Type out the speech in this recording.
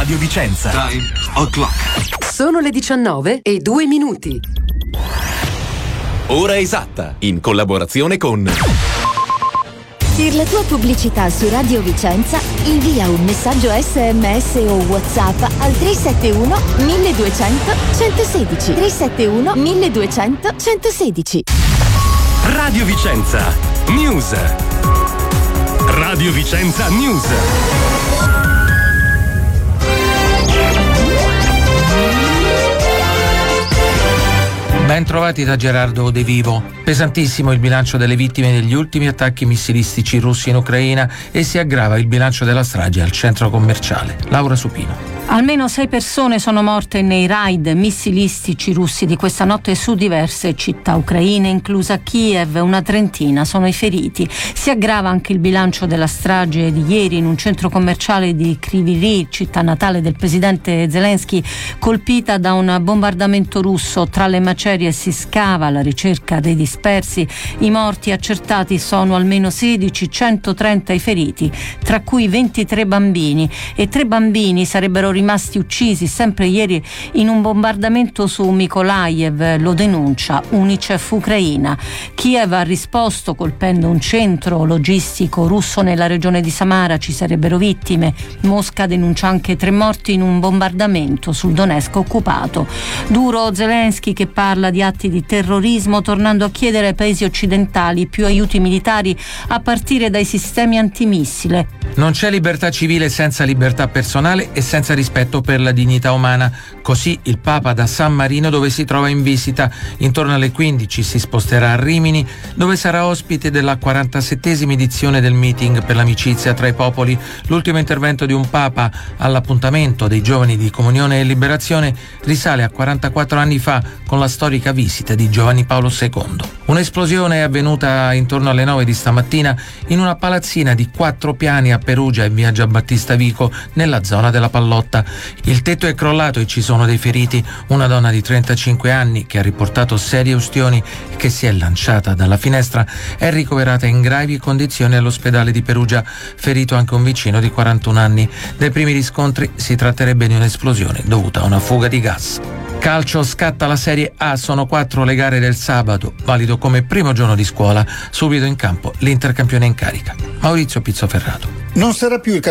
Radio Vicenza. Time o'clock. Sono le 19:02. Ora esatta, in collaborazione con... Per la tua pubblicità su Radio Vicenza, invia un messaggio SMS o WhatsApp al 371 1200 116. 371 1200 116. Radio Vicenza News. Radio Vicenza News. Ben trovati da Gerardo De Vivo. Pesantissimo il bilancio delle vittime degli ultimi attacchi missilistici russi in Ucraina e si aggrava il bilancio della strage al centro commerciale. Laura Supino. Almeno 6 persone sono morte nei raid missilistici russi di questa notte su diverse città ucraine, inclusa Kiev. Una trentina sono i feriti. Si aggrava anche il bilancio della strage di ieri in un centro commerciale di Kryvyi Rih, città natale del presidente Zelensky, colpita da un bombardamento russo. Tra le macerie si scava alla ricerca dei dispersi. I morti accertati sono almeno 16, 130 i feriti, tra cui 23 bambini, e 3 bambini sarebbero rimasti uccisi sempre ieri in un bombardamento su Mykolaiv, lo denuncia Unicef Ucraina. Kiev ha risposto colpendo un centro logistico russo nella regione di Samara, ci sarebbero vittime. Mosca denuncia anche 3 morti in un bombardamento sul Donetsk occupato. Duro Zelensky, che parla di atti di terrorismo, tornando a chiedere ai paesi occidentali più aiuti militari a partire dai sistemi antimissile. Non c'è libertà civile senza libertà personale e senza rispetto per la dignità umana. Così il Papa da San Marino, dove si trova in visita. Intorno alle 15 si sposterà a Rimini, dove sarà ospite della 47esima edizione del meeting per l'amicizia tra i popoli. L'ultimo intervento di un Papa all'appuntamento dei giovani di Comunione e Liberazione risale a 44 anni fa, con la storica visita di Giovanni Paolo II. Un'esplosione è avvenuta intorno alle 9 di stamattina in una palazzina di 4 piani a Perugia e via Giambattista Vico, nella zona della Pallotta. Il tetto è crollato e ci sono dei feriti. Una donna di 35 anni che ha riportato serie ustioni e che si è lanciata dalla finestra è ricoverata in gravi condizioni all'ospedale di Perugia. Ferito anche un vicino di 41 anni. Dai primi riscontri si tratterebbe di un'esplosione dovuta a una fuga di gas. Calcio, scatta la Serie A, sono 4 le gare del sabato, valido come primo giorno di scuola. Subito in campo l'Inter campione in carica. Maurizio Pizzoferrato. Non sarà più il